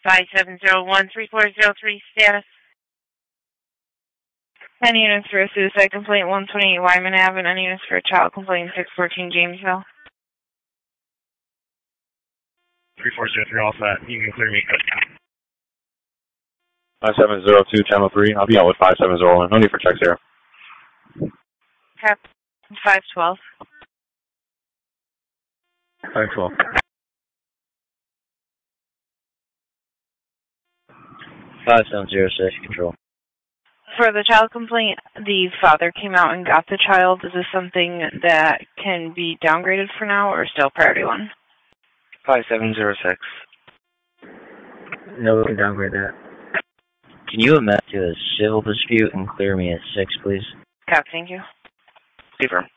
5701-3403 status. 10 units for a suicide complaint, 128 Wyman Ave, and 10 units for a child complaint, 614 Jamesville. 3403, all set. You can clear me. 5702, channel 3. I'll be out with 5701. No need for checks here. Cap 512. 512. 5706, control. For the child complaint, the father came out and got the child. Is this something that can be downgraded for now or still priority 1? 5706. No, we can downgrade that. Can you amend to a civil dispute and clear me at 6, please? Cap, thank you. Confirm.